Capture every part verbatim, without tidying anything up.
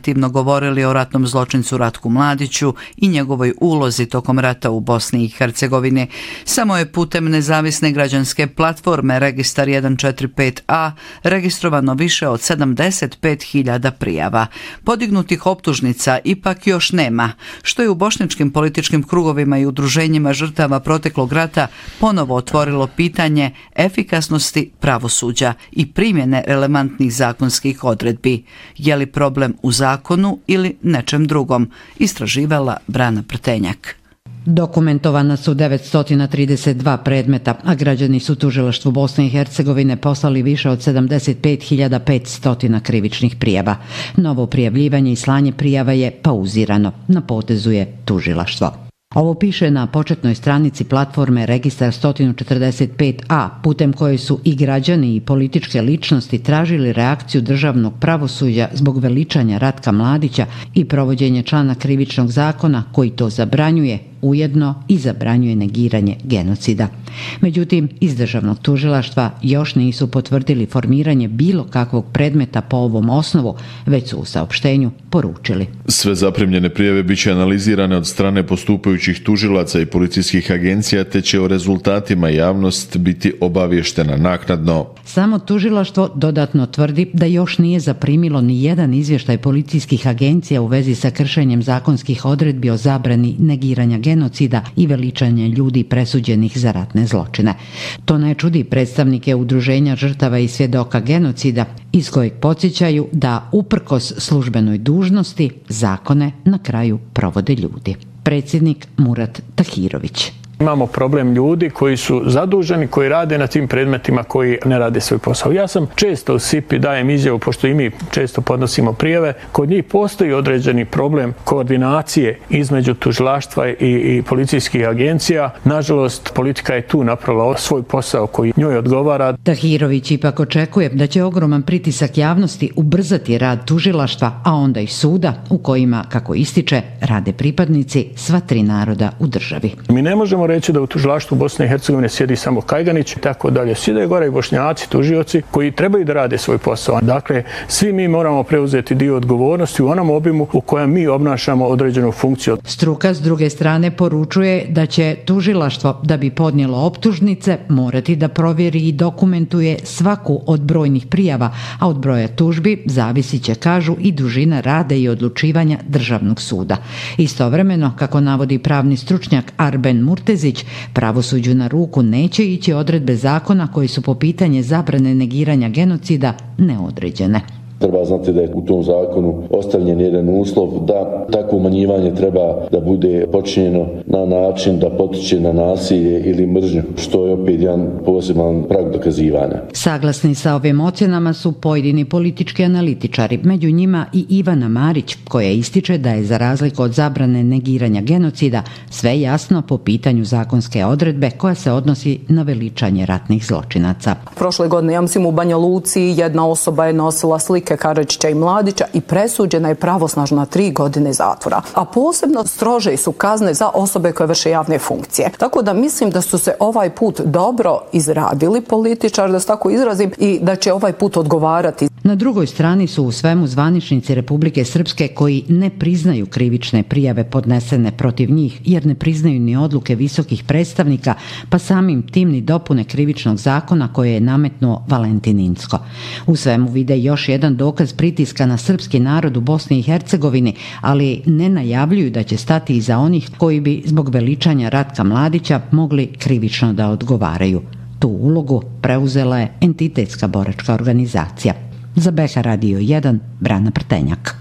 afirmativno govorili o ratnom zločincu Ratku Mladiću i njegovoj ulozi tokom rata u Bosni i Hercegovini. Samo je putem nezavisne građanske platforme Registar jedan četiri pet a registrovano više od sedamdeset pet hiljada prijava. Podignutih optužnica ipak još nema, što je u bošnjačkim političkim krugovima i udruženjima žrtava proteklog rata ponovo otvorilo pitanje efikasnosti pravosuđa i primjene relevantnih zakonskih odredbi. Je li problem u zakonu ili nečem drugom? Istraživala Brana Prtenjak. Dokumentovana su devetsto trideset dva predmeta, a građani su tužilaštvu Bosne i Hercegovine poslali više od sedamdeset pet hiljada petsto krivičnih prijava. Novo prijavljivanje i slanje prijava je pauzirano, na potezu je tužilaštvo. Ovo piše na početnoj stranici platforme Registar sto četrdeset pet a, putem koje su i građani i političke ličnosti tražili reakciju državnog pravosuđa zbog veličanja Ratka Mladića i provođenja člana krivičnog zakona koji to zabranjuje, ujedno i zabranjuje negiranje genocida. Međutim, iz državnog tužilaštva još nisu potvrdili formiranje bilo kakvog predmeta po ovom osnovu, već su u saopštenju poručili: sve zaprimljene prijave biće analizirane od strane postupajućih tužilaca i policijskih agencija, te će o rezultatima javnost biti obavještena naknadno. Samo tužilaštvo dodatno tvrdi da još nije zaprimilo ni jedan izvještaj policijskih agencija u vezi sa kršenjem zakonskih odredbi o zabrani negiranja genocida i veličanja ljudi presuđenih za ratne zločine. To ne čudi predstavnike udruženja žrtava i svjedoka genocida, iz kojeg podsjećaju da uprkos službenoj dužnosti zakone na kraju provode ljudi. Predsjednik Murat Tahirović. Imamo problem ljudi koji su zaduženi, koji rade na tim predmetima, koji ne rade svoj posao. Ja sam često u S I P-i dajem izjavu, pošto i mi često podnosimo prijave, kod njih postoji određeni problem koordinacije između tužilaštva i, i policijskih agencija. Nažalost, politika je tu napravila svoj posao koji njoj odgovara. Tahirović ipak očekuje da će ogroman pritisak javnosti ubrzati rad tužilaštva, a onda i suda, u kojima, kako ističe, rade pripadnici sva tri naroda u državi. Mi ne možemo reći da u tužilaštvu Bosne i Hercegovine sjedi samo Kajganić i tako dalje. Sjede gore i Bošnjaci, tužioci koji trebaju da rade svoj posao. Dakle, svi mi moramo preuzeti dio odgovornosti u onom obimu u kojem mi obnašamo određenu funkciju. Struka s druge strane poručuje da će tužilaštvo, da bi podnijelo optužnice, morati da provjeri i dokumentuje svaku od brojnih prijava, a od broja tužbi zavisit će, kažu, i dužina rada i odlučivanja državnog suda. Istovremeno, kako navodi pravni stručnjak Arben Murtezi, pravosuđu na ruku neće ići odredbe zakona koji su po pitanje zabrane negiranja genocida neodređene. Treba znati da je u tom zakonu ostavljen jedan uslov da takvo umanjivanje treba da bude počinjeno na način da potiče na nasilje ili mržnju, što je opet jedan poseban prag dokazivanja. Saglasni sa ovim ocjenama su pojedini politički analitičari, među njima i Ivana Marić, koja ističe da je za razliku od zabrane negiranja genocida sve jasno po pitanju zakonske odredbe koja se odnosi na veličanje ratnih zločinaca. Prošle godine, ja mislim, u Banja Luci jedna osoba je nosila slike Karadžića i Mladića i presuđena je pravosnažno na tri godine zatvora. A posebno strože su kazne za osobe koje vrše javne funkcije. Tako da mislim da su se ovaj put dobro izradili političari, da se tako izrazim, i da će ovaj put odgovarati. Na drugoj strani su u svemu zvaničnici Republike Srpske koji ne priznaju krivične prijave podnesene protiv njih, jer ne priznaju ni odluke visokih predstavnika, pa samim tim ni dopune krivičnog zakona koje je nametnuo Valentin Incko. U svemu vide još jedan dokaz pritiska na srpski narod u Bosni i Hercegovini, ali ne najavljuju da će stati iza onih koji bi zbog veličanja Ratka Mladića mogli krivično da odgovaraju. Tu ulogu preuzela je entitetska boračka organizacija. Za B H Radio jedan, Brana Prtenjak.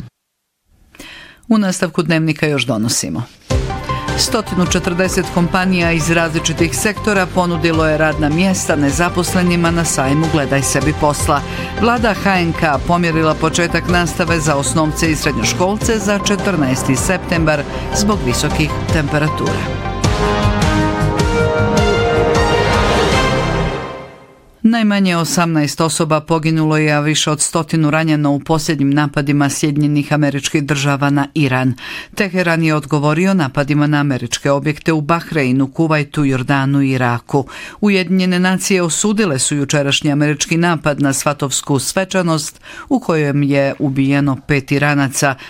U nastavku dnevnika još donosimo. sto četrdeset kompanija iz različitih sektora ponudilo je radna mjesta nezaposlenima na sajmu Gledaj sebi posla. Vlada H N K pomjerila početak nastave za osnovce i srednjoškolce za četrnaesti septembar zbog visokih temperatura. Najmanje osamnaest osoba poginulo je, a više od stotinu ranjeno u posljednjim napadima Sjedinjenih Američkih Država na Iran. Teheran je odgovorio napadima na američke objekte u Bahreinu, Kuvajtu, Jordanu i Iraku. Ujedinjene nacije osudile su jučerašnji američki napad na svatovsku svečanost u kojem je ubijeno pet Iranaca